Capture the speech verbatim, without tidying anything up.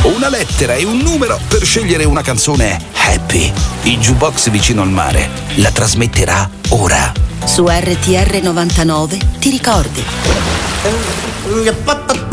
una lettera e un numero per scegliere una canzone happy. Il jukebox vicino al mare la trasmetterà ora. Su R T R novantanove ti ricordi.